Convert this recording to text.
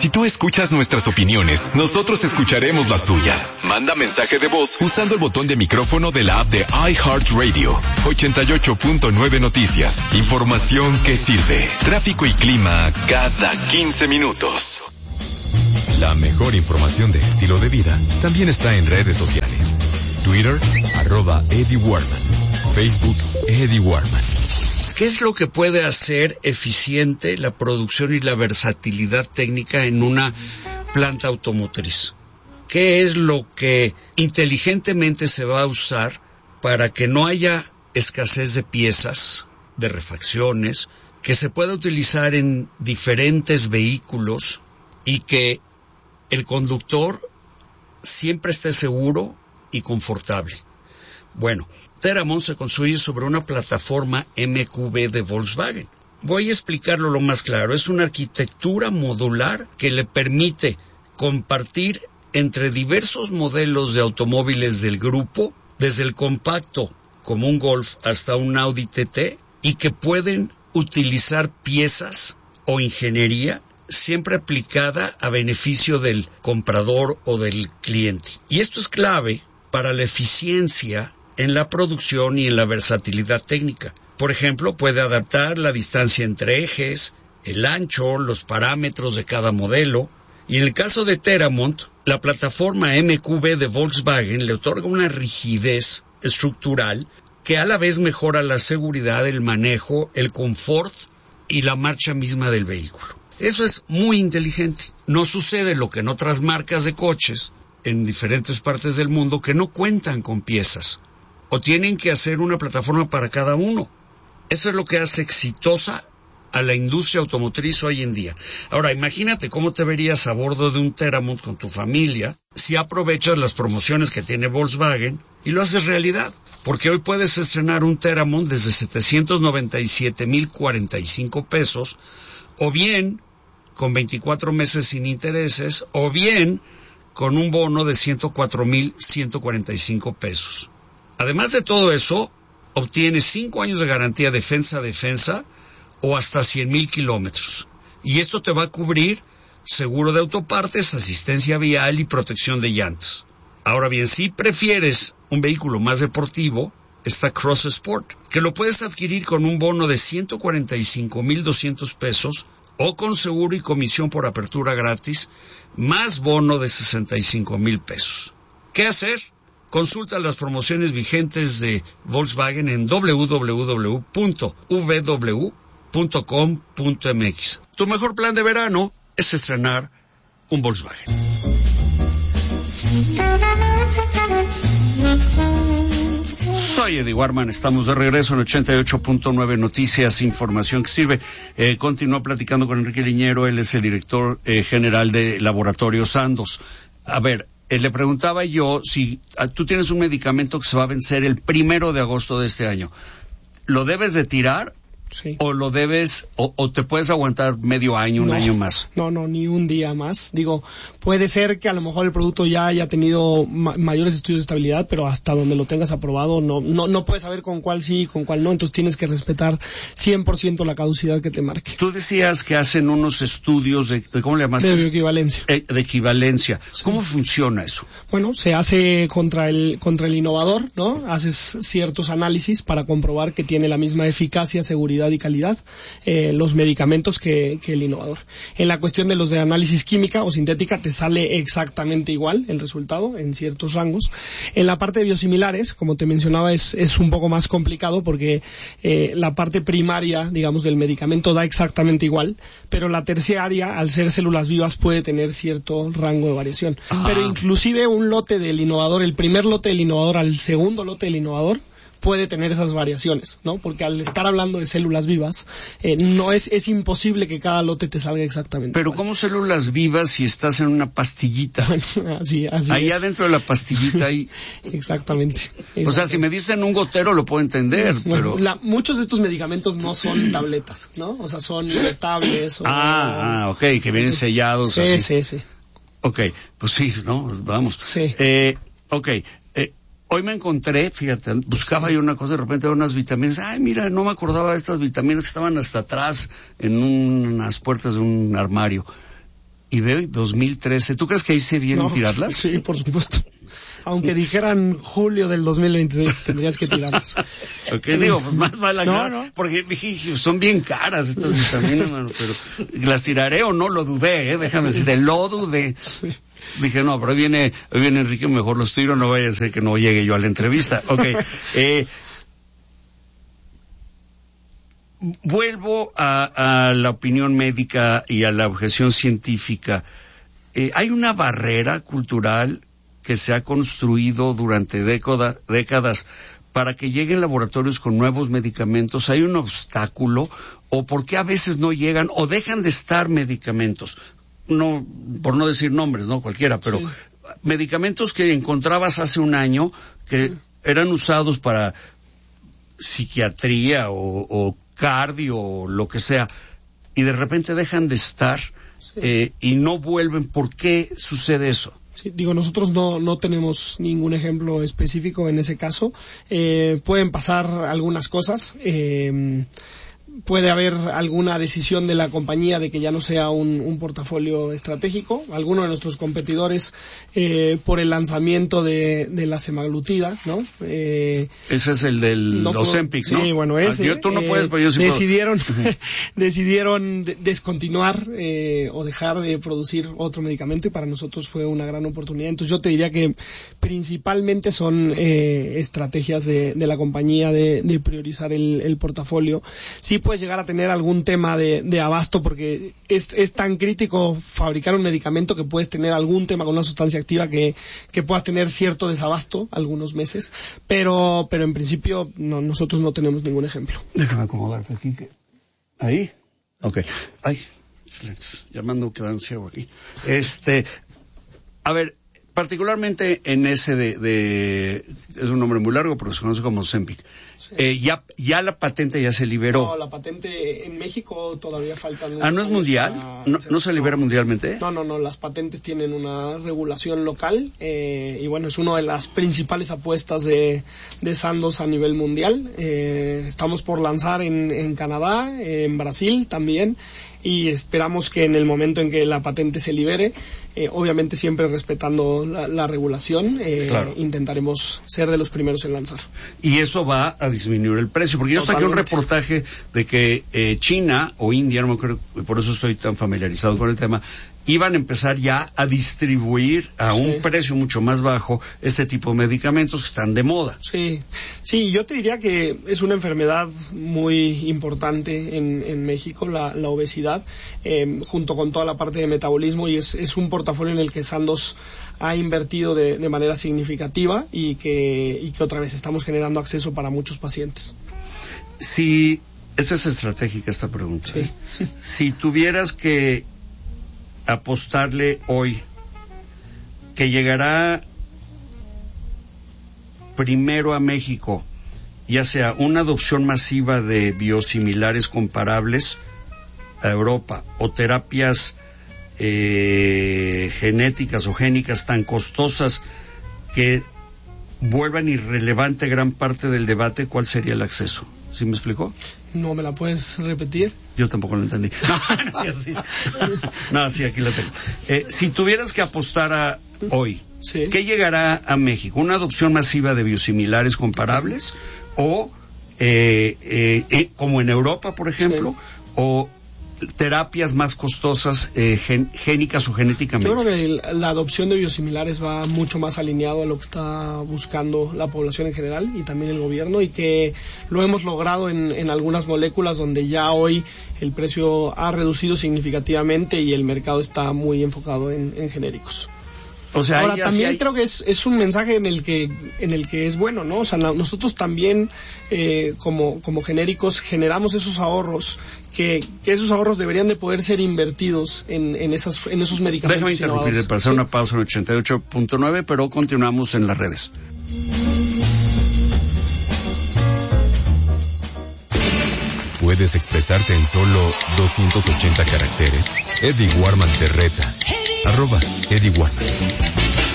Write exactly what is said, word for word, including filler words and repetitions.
Si tú escuchas nuestras opiniones, nosotros escucharemos las tuyas. Manda mensaje de voz usando el botón de micrófono de la app de iHeartRadio. ochenta y ocho punto nueve Noticias. Información que sirve. Tráfico y clima cada quince minutos. La mejor información de estilo de vida también está en redes sociales. Twitter, arroba Eddie Warman. Facebook, Eddie Warman. ¿Qué es lo que puede hacer eficiente la producción y la versatilidad técnica en una planta automotriz? ¿Qué es lo que inteligentemente se va a usar para que no haya escasez de piezas, de refacciones, que se pueda utilizar en diferentes vehículos y que el conductor siempre esté seguro y confortable? Bueno, Teramont se construye sobre una plataforma M Q B de Volkswagen. Voy a explicarlo lo más claro. Es una arquitectura modular que le permite compartir entre diversos modelos de automóviles del grupo, desde el compacto como un Golf hasta un Audi T T, y que pueden utilizar piezas o ingeniería siempre aplicada a beneficio del comprador o del cliente. Y esto es clave para la eficiencia en la producción y en la versatilidad técnica. Por ejemplo, puede adaptar la distancia entre ejes, el ancho, los parámetros de cada modelo. Y en el caso de Teramont, la plataforma M Q B de Volkswagen le otorga una rigidez estructural que a la vez mejora la seguridad, el manejo, el confort y la marcha misma del vehículo. Eso es muy inteligente. No sucede lo que en otras marcas de coches en diferentes partes del mundo que no cuentan con piezas o tienen que hacer una plataforma para cada uno. Eso es lo que hace exitosa a la industria automotriz hoy en día. Ahora, imagínate cómo te verías a bordo de un Teramont con tu familia si aprovechas las promociones que tiene Volkswagen y lo haces realidad. Porque hoy puedes estrenar un Teramont desde setecientos noventa y siete mil cuarenta y cinco pesos, o bien con veinticuatro meses sin intereses, o bien con un bono de ciento cuatro mil ciento cuarenta y cinco pesos. Además de todo eso, obtienes cinco años de garantía defensa-defensa o hasta cien mil kilómetros. Y esto te va a cubrir seguro de autopartes, asistencia vial y protección de llantas. Ahora bien, si prefieres un vehículo más deportivo, está Cross Sport, que lo puedes adquirir con un bono de ciento cuarenta y cinco mil doscientos pesos o con seguro y comisión por apertura gratis, más bono de sesenta y cinco mil pesos. ¿Qué hacer? Consulta las promociones vigentes de Volkswagen en doble u doble u doble u punto v w punto com punto m x. Tu mejor plan de verano es estrenar un Volkswagen. Soy Eddie Warman, estamos de regreso en ochenta y ocho punto nueve Noticias, información que sirve. Eh, continúo platicando con Enrique Liñero, él es el director eh, general de Laboratorios Sandoz. A ver, eh, le preguntaba yo si ah, tú tienes un medicamento que se va a vencer el primero de agosto de este año. ¿Lo debes de tirar? Sí. ¿O lo debes, o, o te puedes aguantar medio año, un no, año más? No, no, ni un día más. Digo, puede ser que a lo mejor el producto ya haya tenido ma- mayores estudios de estabilidad, pero hasta donde lo tengas aprobado, no, no, no puedes saber con cuál sí y con cuál no, entonces tienes que respetar cien por ciento la caducidad que te marque. Tú decías que hacen unos estudios de, de ¿cómo le llamaste? De bioequivalencia. Eh, de equivalencia. Sí. ¿Cómo funciona eso? Bueno, se hace contra el, contra el innovador, ¿no? Haces ciertos análisis para comprobar que tiene la misma eficacia, seguridad y calidad Eh, los medicamentos que, que el innovador. En la cuestión de los de análisis química o sintética te sale exactamente igual el resultado en ciertos rangos. En la parte de biosimilares, como te mencionaba, es, es un poco más complicado porque eh, la parte primaria, digamos, del medicamento da exactamente igual, pero la terciaria, al ser células vivas, puede tener cierto rango de variación. Ah. Pero inclusive un lote del innovador, el primer lote del innovador al segundo lote del innovador, puede tener esas variaciones, ¿no? Porque al estar hablando de células vivas, eh, no es es imposible que cada lote te salga exactamente Pero igual. ¿cómo células vivas si estás en una pastillita? Bueno, así, así Ahí es. adentro de la pastillita hay... Exactamente. O sea, si me dicen un gotero lo puedo entender, bueno, pero... La, muchos de estos medicamentos no son tabletas, ¿no? O sea, son inyectables. O... Ah, ah, ok, que vienen sellados. Sí, así. sí, sí. Ok, pues sí, ¿no? Vamos. Sí. Eh, ok, eh, hoy me encontré, fíjate, buscaba yo una cosa, de repente unas vitaminas, ay, mira, no me acordaba de estas vitaminas que estaban hasta atrás en unas puertas de un armario. y de dos mil trece. ¿Tú crees que ahí se vienen no, tirarlas? Sí, por supuesto. Aunque dijeran julio del dos mil veintiséis, tendrías que tirarlas. Ok, digo, pues más vale aclarar, no, no. porque dije, son bien caras estas vitaminas, mano, pero ¿las tiraré o no? Lo dudé, ¿eh? Déjame decirte, lo dudé. Dije, no, pero ahí viene, ahí viene Enrique, mejor los tiro, no vaya a ser que no llegue yo a la entrevista. Ok, eh... Vuelvo a, a la opinión médica y a la objeción científica. Eh, hay una barrera cultural que se ha construido durante década, décadas para que lleguen laboratorios con nuevos medicamentos. ¿Hay un obstáculo? ¿O por qué a veces no llegan o dejan de estar medicamentos? No, por no decir nombres, no cualquiera, pero sí. Medicamentos que encontrabas hace un año que eran usados para psiquiatría o, o cardio o lo que sea, y de repente dejan de estar sí. eh, y no vuelven. ¿Por qué sucede eso? Sí, digo, nosotros no, no tenemos ningún ejemplo específico en ese caso. Eh, pueden pasar algunas cosas. Eh, puede haber alguna decisión de la compañía de que ya no sea un, un portafolio estratégico. Algunos de nuestros competidores, eh, por el lanzamiento de, de la semaglutida, ¿no? Eh, ese es el del no Ozempic, ¿no? Sí, bueno, ese. Ah, yo, tú no eh, puedes, pero yo sí decidieron, puedo. decidieron descontinuar eh, o dejar de producir otro medicamento, y para nosotros fue una gran oportunidad. Entonces yo te diría que principalmente son eh, estrategias de, de la compañía de, de priorizar el, el portafolio. Sí puedes llegar a tener algún tema de, de abasto, porque es, es tan crítico fabricar un medicamento que puedes tener algún tema con una sustancia activa que, que puedas tener cierto desabasto algunos meses, pero pero en principio no, nosotros no tenemos ningún ejemplo. Déjame acomodarte aquí. Que... ¿Ahí? Ok. Ay, llamando quedan ciego aquí. Este, a ver, particularmente en ese de, de, es un nombre muy largo, pero se conoce como Ozempic. Sí. Eh, ya, ya la patente ya se liberó. No, la patente en México todavía faltan. Ah, ¿no es mundial? A... ¿No, ¿No se libera no. mundialmente? No, no, no, las patentes tienen una regulación local, eh, y bueno, es una de las principales apuestas de, de Sandoz a nivel mundial. Eh, estamos por lanzar en, en Canadá, en Brasil también, y esperamos que en el momento en que la patente se libere, eh, obviamente siempre respetando la, la regulación, eh, claro. intentaremos ser de los primeros en lanzar. Y eso va a disminuir el precio, porque yo Totalmente. saqué un reportaje de que eh, China o India, no me acuerdo, por eso estoy tan familiarizado con el tema, iban a empezar ya a distribuir a sí. un precio mucho más bajo este tipo de medicamentos que están de moda. Sí, sí, yo te diría que es una enfermedad muy importante en, en México, la, la obesidad, eh, junto con toda la parte de metabolismo, y es, es un portafolio en el que Sandoz ha invertido de, de manera significativa y que, y que otra vez estamos generando acceso para muchos pacientes. Si, esta es estratégica esta pregunta. Sí. Si tuvieras que apostarle hoy que llegará primero a México, ya sea una adopción masiva de biosimilares comparables a Europa o terapias eh, genéticas o génicas tan costosas que vuelvan irrelevante gran parte del debate, ¿cuál sería el acceso? ¿Sí me explicó? No, ¿me la puedes repetir? Yo tampoco lo entendí. No, no, sí, sí. No, sí, aquí la tengo. Eh, si tuvieras que apostar a hoy, sí. ¿qué llegará a México? ¿Una adopción masiva de biosimilares comparables? ¿O, eh, eh, eh, como en Europa, por ejemplo? Sí. ¿O terapias más costosas, eh, gen, génicas o genéticamente? Yo creo que el, la adopción de biosimilares va mucho más alineado a lo que está buscando la población en general y también el gobierno, y que lo hemos logrado en, en algunas moléculas donde ya hoy el precio ha reducido significativamente y el mercado está muy enfocado en, en genéricos. O sea, ahora también hay... creo que es, es un mensaje en el que en el que es bueno, ¿no? O sea, nosotros también eh, como como genéricos generamos esos ahorros que, que esos ahorros deberían de poder ser invertidos en en esas en esos medicamentos. Déjame interrumpir para hacer una pausa en ochenta y ocho punto nueve, pero continuamos en las redes. ¿Puedes expresarte en solo doscientos ochenta caracteres? Eddie Warman te reta. Arroba Eddie Warman.